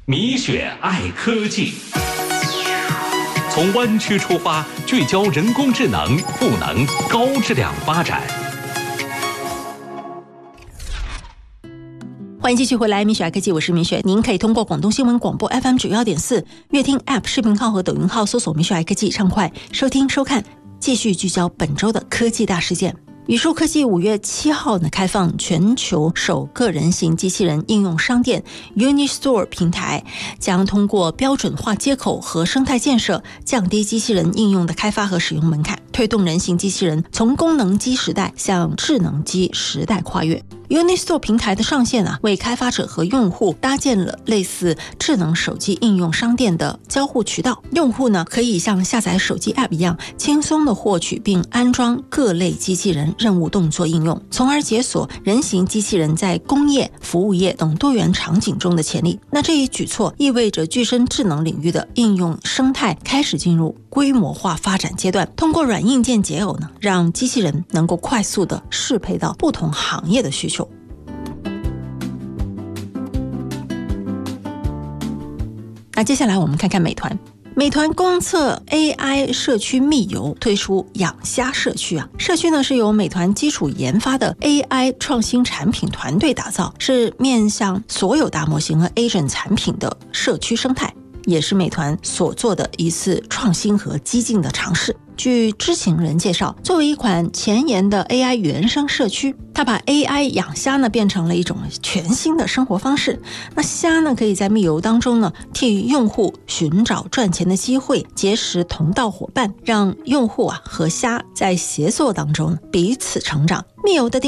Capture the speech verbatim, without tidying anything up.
米雪爱科技，从湾区出发，聚焦人工智能赋能高质量发展。 欢迎继续回来，米雪爱科技，我是米雪。您可以通过广东新闻广播 F M 九幺点四、乐听 App 视频号和抖音号搜索米雪爱科技，畅快收听收看。继续聚焦本周的科技大事件。宇树科技五月七号呢开放全球首个人形机器人应用商店 Unistore 平台，将通过标准化接口和生态建设，降低机器人应用的开发和使用门槛，推动人形机器人从功能机时代向智能机时代跨越。Unistore 平台的上线啊，为开发者和用户搭建了类似智能手机应用商店的交互渠道。用户呢可以像下载手机 App 一样，轻松的获取并安装各类机器人任务动作应用，从而解锁人形机器人在工业、服务业等多元场景中的潜力。那这一举措意味着具身智能领域的应用生态开始进入规模化发展阶段，通过软硬件结耦呢，让机器人能够快速的适配到不同行业的需求。那接下来我们看看美团。美团公测 A I 社区密游，推出养虾社区啊。社区呢是由美团基础研发的 A I 创新产品团队打造，是面向所有大模型和 Agent 产品的社区生态，也是美团所做的一次创新和激进的尝试。据知情人介绍，作为一款前沿的 A I 原生社区，它把 A I 养虾呢变成了一种全新的生活方式。那虾呢可以在密游当中呢替用户寻找赚钱的机会，结识同道伙伴，让用户啊和虾在协作当中彼此成长。密游的